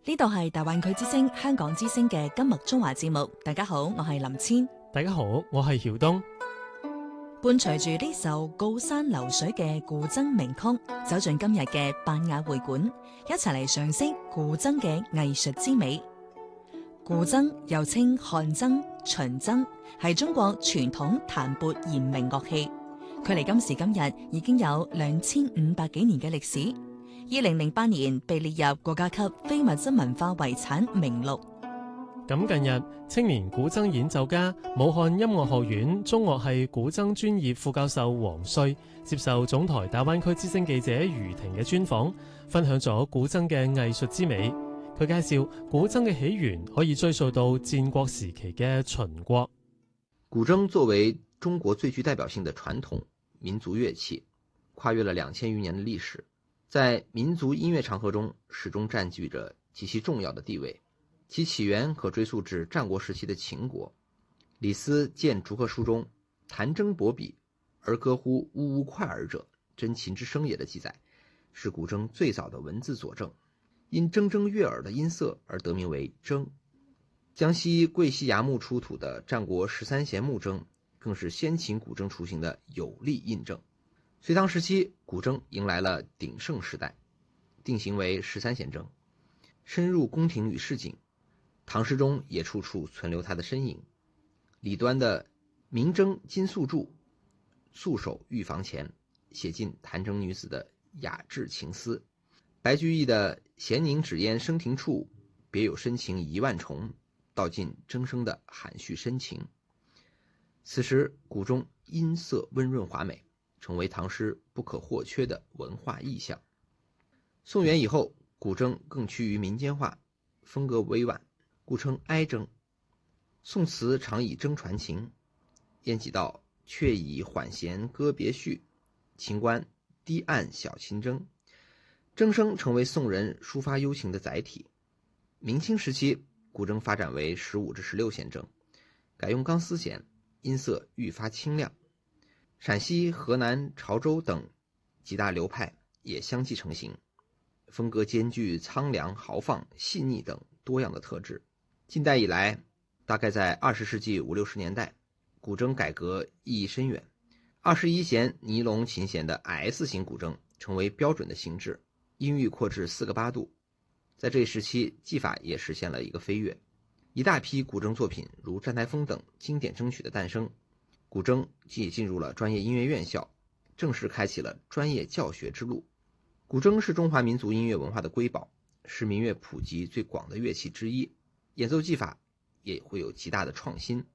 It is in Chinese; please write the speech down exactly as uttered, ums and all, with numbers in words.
呢度係大灣區之聲香港之聲嘅今日中華節目。大家好，我係林千。 大家好，我係曉東。 伴隨住呢首《高山流水》嘅古箏名曲，走進今日嘅汴雅會館，一齊嚟賞識古箏嘅藝術之美。古箏又稱漢箏、秦箏，係中國傳統彈撥弦鳴樂器。距離今時今日已經有兩千五百幾年嘅歷史。二零零八年被列入國家級非物質文化遺產名錄。 咁近日，青年古箏演奏家、武漢音樂學院中樂系古箏專業副教授黃帥接受總台大灣區之聲記者余婷嘅專訪，分享咗古箏嘅藝術之美。佢介紹古箏嘅起源可以追溯到戰國時期嘅秦國。 古箏作為中國最具代表性的傳統民族樂器，跨越了兩千餘年的歷史，在民族音樂長河中始終佔據着極其重要的地位。其起源可追溯至戰國時期的秦國。李斯見逐客書中彈箏搏筆而歌呼嗚嗚快耳者，真秦之聲也的記載，是古箏最早的文字佐證，因铮铮悅耳的音色而得名為箏。江西貴溪崖墓出土的戰國十三弦木箏更是先秦古箏雛形的有力印證。隋唐時期，古箏迎來了鼎盛時代，定型為十三弦箏，深入宮廷與市井，唐詩中也處處存留它的身影。李端的明箏金素柱，素手玉房前，寫盡彈箏女子的雅致情思。白居易的閒凝紙煙生庭處，別有深情一萬重，道盡箏聲的含蓄深情。此時古箏音色溫潤華美，成為唐詩不可或缺的文化意象。宋元以後，古箏更趨於民間化，風格委婉，故稱哀箏。宋詞常以箏傳情，晏幾道卻以緩弦歌別緒，秦觀低按小琴箏。箏聲成為宋人抒發幽情的載體。明清時期，古箏發展為十五至十六弦箏，改用鋼絲弦，音色愈發清亮。陝西、河南、潮州等幾大流派也相繼成型，風格兼具蒼涼、豪放、細膩等多樣的特質。近代以來，大概在二十世紀五六十年代，古箏改革意義深遠。二十一弦尼龍琴弦的 S 型古箏成為標準的形制，音域擴至四個八度。在這一時期，技法也實現了一個飛躍，一大批古箏作品如《站台風》等經典箏曲的誕生。古箏既進入了專業音樂院校，正式開啟了專業教學之路。古箏是中華民族音樂文化的瑰寶，是民樂普及最廣的樂器之一，演奏技法也會有極大的創新。